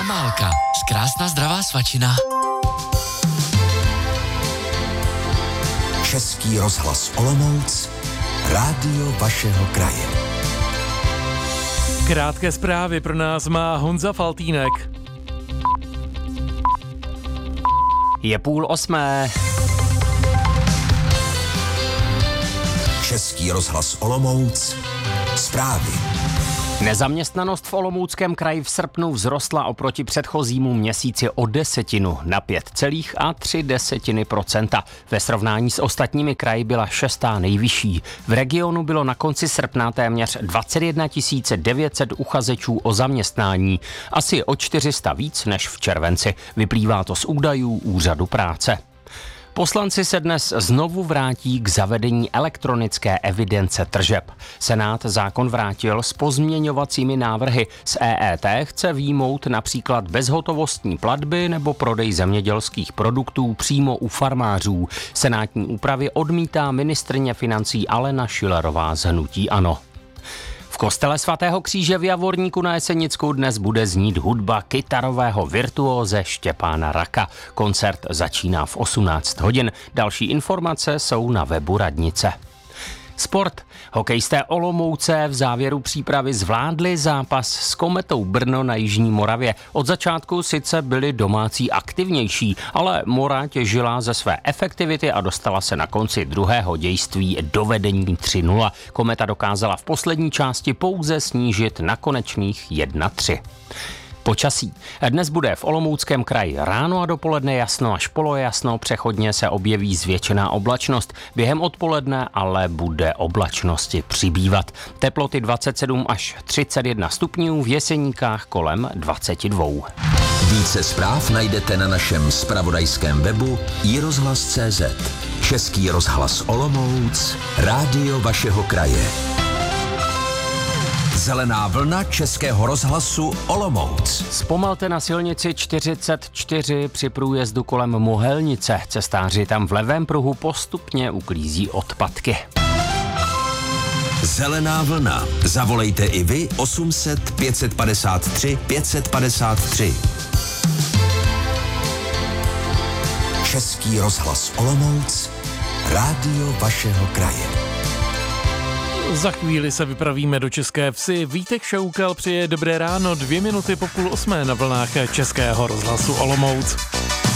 Jamálka, krásná zdravá svačina. Český rozhlas Olomouc, rádio vašeho kraje. Krátké zprávy pro nás má Honza Faltýnek. Je 7:30. Český rozhlas Olomouc, zprávy. Nezaměstnanost v Olomouckém kraji v srpnu vzrostla oproti předchozímu měsíci o 10 na 5,3%. Ve srovnání s ostatními kraji byla 6. nejvyšší. V regionu bylo na konci srpna téměř 21 900 uchazečů o zaměstnání. Asi o 400 víc než v červenci. Vyplývá to z údajů Úřadu práce. Poslanci se dnes znovu vrátí k zavedení elektronické evidence tržeb. Senát zákon vrátil s pozměňovacími návrhy. Z EET chce vyjmout například bezhotovostní platby nebo prodej zemědělských produktů přímo u farmářů. Senátní úpravy odmítá ministryně financí Alena Schillerová z hnutí ANO. V kostele svatého Kříže v Javorníku na Jesenicku dnes bude znít hudba kytarového virtuóze Štěpána Raka. Koncert začíná v 18 hodin. Další informace jsou na webu radnice. Sport. Hokejisté Olomouce v závěru přípravy zvládli zápas s Kometou Brno na Jižní Moravě. Od začátku sice byli domácí aktivnější, ale Mora těžila ze své efektivity a dostala se na konci druhého dějství do vedení 3-0. Kometa dokázala v poslední části pouze snížit na konečných 1-3. Počasí. Dnes bude v Olomouckém kraji ráno a dopoledne jasno až polojasno, přechodně se objeví zvětšená oblačnost. Během odpoledne ale bude oblačnosti přibývat. Teploty 27 až 31 stupňů, v Jeseníkách kolem 22. Více zpráv najdete na našem zpravodajském webu iRozhlas.cz. Český rozhlas Olomouc, rádio vašeho kraje. Zelená vlna Českého rozhlasu Olomouc. Zpomalte na silnici 44 při průjezdu kolem Mohelnice. Cestáři tam v levém pruhu postupně uklízí odpadky. Zelená vlna. Zavolejte i vy 800 553 553. Český rozhlas Olomouc, rádio vašeho kraje. Za chvíli se vypravíme do České Vsi. Vítek Šoukal přeje dobré ráno, 2 minuty po 7:30 na vlnách Českého rozhlasu Olomouc.